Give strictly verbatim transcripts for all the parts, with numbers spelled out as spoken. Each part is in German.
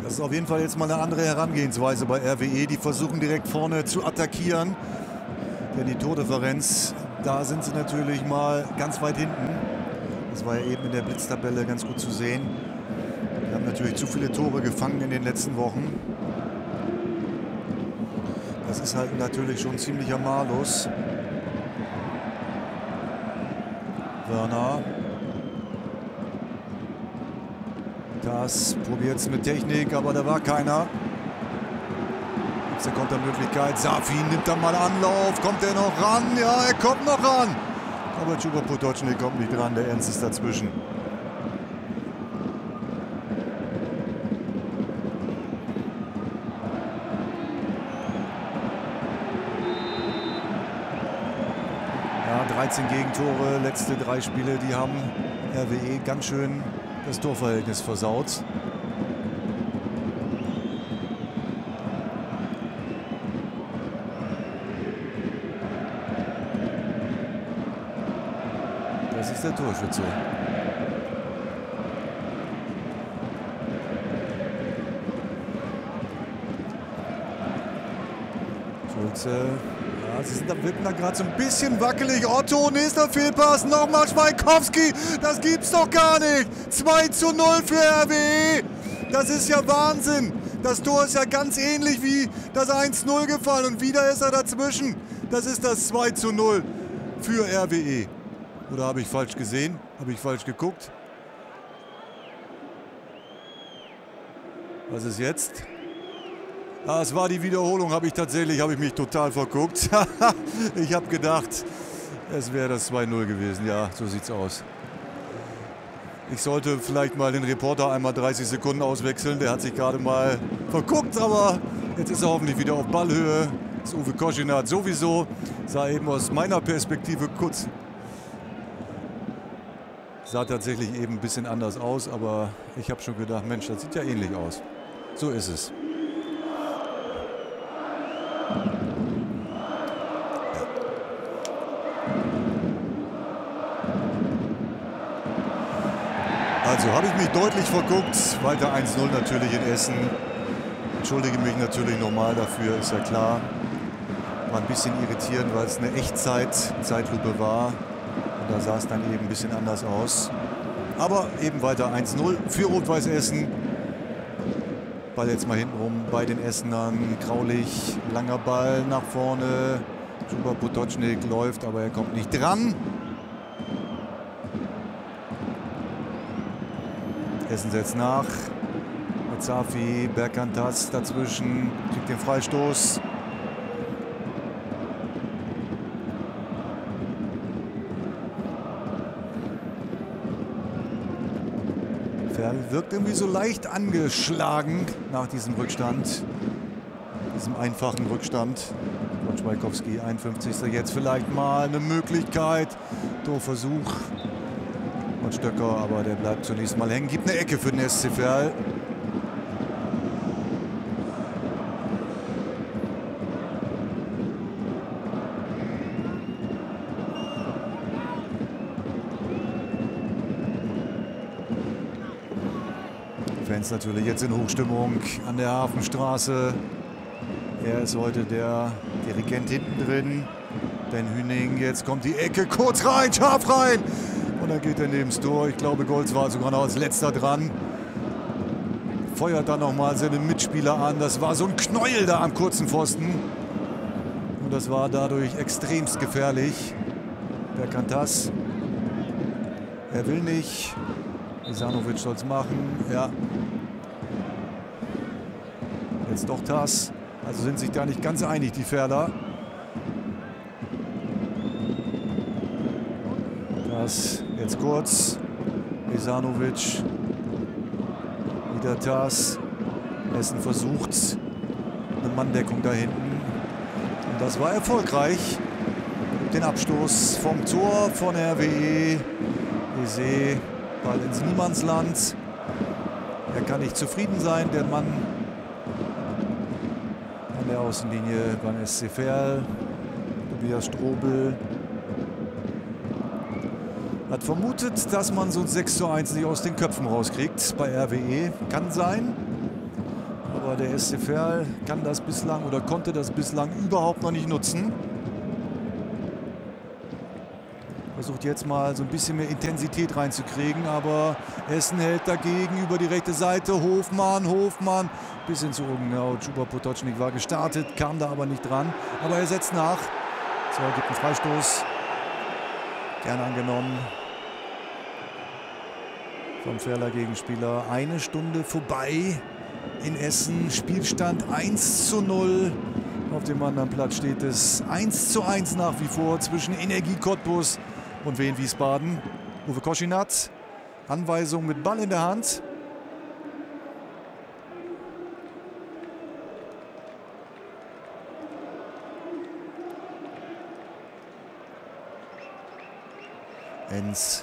Das ist auf jeden Fall jetzt mal eine andere Herangehensweise bei R W E. Die versuchen direkt vorne zu attackieren. Denn die Tordifferenz, da sind sie natürlich mal ganz weit hinten. Das war ja eben in der Blitztabelle ganz gut zu sehen. Wir haben natürlich zu viele Tore gefangen in den letzten Wochen. Das ist halt natürlich schon ziemlicher Malus. Werner. Das probiert es mit Technik, aber da war keiner. Gibt es eine Kontermöglichkeit. Safi nimmt dann mal Anlauf. Kommt er noch ran? Ja, er kommt noch ran. Aber Chuba Potočnik kommt nicht dran. Der Ernst ist dazwischen. Ja, dreizehn Gegentore. Letzte drei Spiele, die haben R W E ganz schön das Torverhältnis versaut. Das ist der Torschütze. Schulze. Ja, sie sind da, wirken da gerade so ein bisschen wackelig. Otto, nächster Fehlpass. Nochmal Schweikowski. Das gibt's doch gar nicht. zwei zu null für R W E. Das ist ja Wahnsinn. Das Tor ist ja ganz ähnlich wie das eins null gefallen. Und wieder ist er dazwischen. Das ist das zwei zu null für R W E. Oder habe ich falsch gesehen? Habe ich falsch geguckt? Was ist jetzt? Ah, es war die Wiederholung, habe ich tatsächlich, habe ich mich total verguckt. Ich habe gedacht, es wäre das zwei null gewesen. Ja, so sieht's aus. Ich sollte vielleicht mal den Reporter einmal dreißig Sekunden auswechseln. Der hat sich gerade mal verguckt, aber jetzt ist er hoffentlich wieder auf Ballhöhe. Das Uwe Koschinat sowieso. Sah eben aus meiner Perspektive kurz. Sah tatsächlich eben ein bisschen anders aus, aber ich habe schon gedacht, Mensch, das sieht ja ähnlich aus. So ist es. Also habe ich mich deutlich verguckt. Weiter eins null natürlich in Essen. Entschuldige mich natürlich nochmal dafür, ist ja klar. War ein bisschen irritierend, weil es eine Echtzeit-Zeitlupe war. Und da sah es dann eben ein bisschen anders aus. Aber eben weiter eins null für Rot-Weiß Essen. Ball jetzt mal hinten rum bei den Essenern. Graulich, langer Ball nach vorne. Chuba Potočnik läuft, aber er kommt nicht dran. Essen setzt nach. Mit Safi, Berkantas dazwischen. Kriegt den Freistoß. Ferl wirkt irgendwie so leicht angeschlagen nach diesem Rückstand. Diesem einfachen Rückstand. Von Schweikowski, einundfünfzigster Jetzt vielleicht mal eine Möglichkeit. Torversuch. Und Stöcker, aber der bleibt zunächst mal hängen. Gibt eine Ecke für den S C Verl. Fans natürlich jetzt in Hochstimmung an der Hafenstraße. Er ist heute der Dirigent hinten drin. Ben Hüning, jetzt kommt die Ecke kurz rein, scharf rein. Und dann geht er neben das Tor. Ich glaube, Golz war sogar noch als letzter dran. Feuert dann nochmal seine Mitspieler an. Das war so ein Knäuel da am kurzen Pfosten. Und das war dadurch extremst gefährlich. Berkantas. Er will nicht. Isanovic soll es machen. Ja. Jetzt doch Tass. Also sind sich da nicht ganz einig, die Verler. Das jetzt kurz. Isanovic. Wieder Tass. Essen versucht eine Manndeckung da hinten. Und das war erfolgreich. Den Abstoß vom Tor von R W E. Eze, Ball ins Niemandsland. Er kann nicht zufrieden sein, der Mann an der Außenlinie beim S C Verl. Tobias Strobel hat vermutet, dass man so ein sechs zu eins nicht aus den Köpfen rauskriegt bei R W E. Kann sein. Aber der S C Verl kann das bislang oder konnte das bislang überhaupt noch nicht nutzen. Versucht jetzt mal so ein bisschen mehr Intensität reinzukriegen, aber Essen hält dagegen über die rechte Seite. Hofmann, Hofmann, bis hin zu Ungenau. Chuba Potocznik war gestartet, kam da aber nicht dran. Aber er setzt nach. So, gibt einen Freistoß. Gerne angenommen. Vom Verler Gegenspieler. Eine Stunde vorbei in Essen. Spielstand eins zu null. Auf dem anderen Platz steht es eins zu eins nach wie vor zwischen Energie Cottbus und Wien Wiesbaden. Uwe Koschinat, Anweisung mit Ball in der Hand. Enz.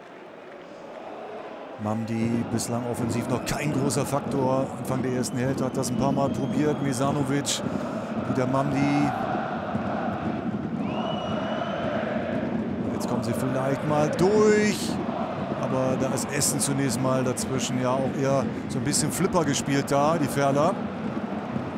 Mamdi bislang offensiv noch kein großer Faktor. Anfang der ersten Hälfte hat das ein paar Mal probiert. Mesanovic, wieder Mamdi. Jetzt kommen sie vielleicht mal durch. Aber da ist Essen zunächst mal dazwischen. Ja, auch eher so ein bisschen Flipper gespielt da, die Verler.